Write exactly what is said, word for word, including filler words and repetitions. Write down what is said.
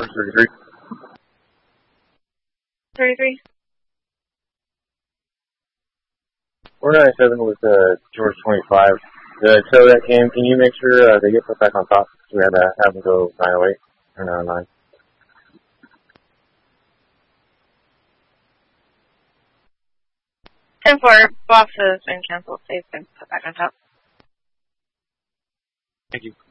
thirty-three. thirty-three. four ninety-seven with uh, George twenty-five. The tow that came, can you make sure uh, they get put back on top? So we had to have them go nine oh eight or nine oh nine. ten four, boss has been canceled. They've been put back on top. Thank you.